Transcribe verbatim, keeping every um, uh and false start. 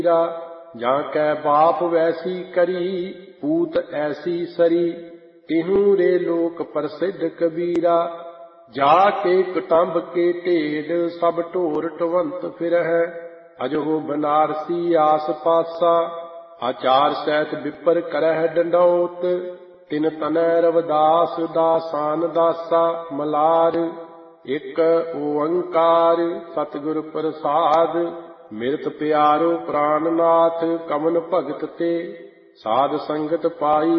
ਜਾਂ ਕੈ ਬਾਪ ਵੈਸੀ ਕਰੀ ਪੂਤ ਐਸੀ ਸਰੀ। ਤਿਹੂ ਰੇ ਲੋਕ ਪ੍ਰਸਿੱਧ ਕਬੀਰਾ ਜਾ ਕੇ ਕਟੰਬ ਕੇ ਢੇਡ ਸਭ ਢੋਰ ਢਵੰਤ ਫਿਰਹਿ। ਅਜਹੋ ਬਨਾਰਸੀ ਆਸ ਪਾਸਾ ਆਚਾਰ ਸਹਿਤ ਵਿਪਰ ਕਰਹਿ ਡੰਡੌਤ। ਤਿਨ ਤਨੈ ਰਵਿਦਾਸ ਦਾਸਾਨ ਦਾਸਾ ਮਲਾਰ। ਇਕ ਓੰਕਾਰ ਸਤਿਗੁਰ ਪ੍ਰਸਾਦ ਮਿਰਤ ਪਿਆਰੋ ਪ੍ਰਾਨਨਾਥ ਕਮਨ ਭਗਤ ਤੇ। ਸਾਧ ਸੰਗਤ ਪਾਈ